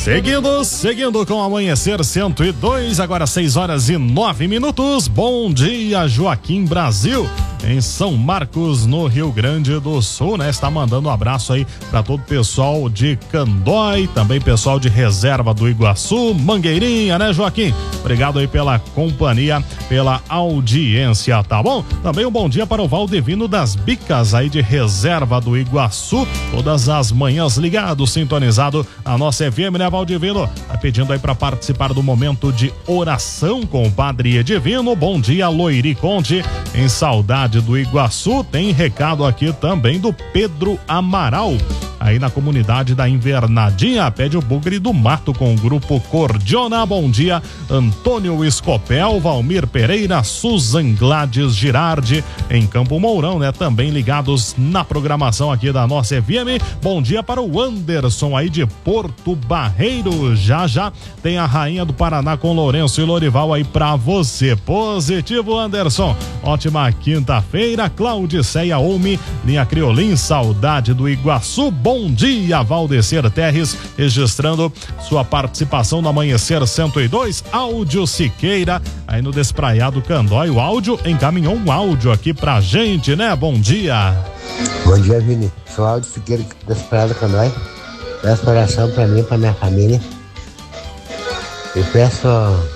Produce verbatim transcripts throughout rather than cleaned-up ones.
Seguindo, seguindo com o Amanhecer cento e dois, agora seis horas e nove minutos. Bom dia, Joaquim Brasil, em São Marcos, no Rio Grande do Sul, né? Está mandando um abraço aí para todo o pessoal de Candói, também pessoal de Reserva do Iguaçu, Mangueirinha, né, Joaquim? Obrigado aí pela companhia, pela audiência, tá bom? Também um bom dia para o Valdevino das Bicas aí de Reserva do Iguaçu, todas as manhãs ligado, sintonizado a nossa F M, né, Valdivino? Tá pedindo aí para participar do momento de oração com o Padre Edivino. Bom dia, Loiri Conte, em Saudade do Iguaçu. Tem recado aqui também do Pedro Amaral, aí na comunidade da Invernadinha, pede o Bugre do Mato com o grupo Cordiona. Bom dia, Antônio Escopel, Valmir Pereira, Susan Gladys Girardi, em Campo Mourão, né? Também ligados na programação aqui da nossa F M. Bom dia para o Anderson aí de Porto Barreiro. Já já tem a Rainha do Paraná com Lourenço e Lorival aí pra você. Positivo, Anderson. Ótima quinta-feira. Claudiceia Omi, linha Criolim, Saudade do Iguaçu. Bom dia, Valdecer Terres, registrando sua participação no Amanhecer cento e dois. Áudio Siqueira, aí no Despraiado Candói. O áudio encaminhou um áudio aqui pra gente, né? Bom dia. Bom dia, Vini. Sou Áudio Siqueira, Despraiado Candói. Peço oração pra mim e pra minha família. E peço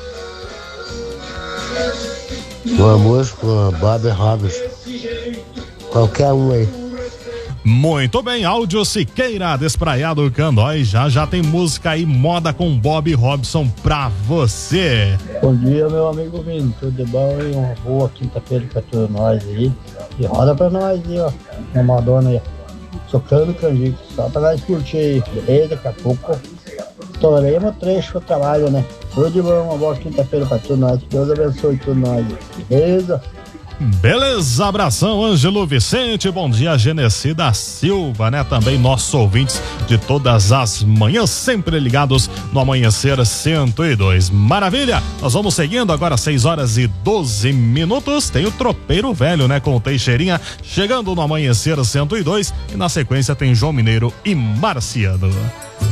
uma música com Bob Robson. Qualquer um aí. Muito bem, Áudio Siqueira, Despraiado Candói. Já já tem música aí, moda com Bob Robson pra você. Bom dia, meu amigo Vini, tudo de bom e uma boa quinta-feira pra todos nós aí. E roda pra nós aí, ó, uma Madonna aí, socando canjico, só pra nós curtir aí, beleza? Daqui a pouco estouremos o trecho pro trabalho, né? Tudo de bom, uma boa quinta-feira pra todos nós, Deus abençoe todos nós, beleza? Beleza, abração, Ângelo Vicente, bom dia, Genecida Silva, né? Também nossos ouvintes de todas as manhãs, sempre ligados no Amanhecer cento e dois. Maravilha, nós vamos seguindo agora seis horas e doze minutos, tem o Tropeiro Velho, né? Com o Teixeirinha, chegando no Amanhecer cento e dois, e na sequência tem João Mineiro e Marciano.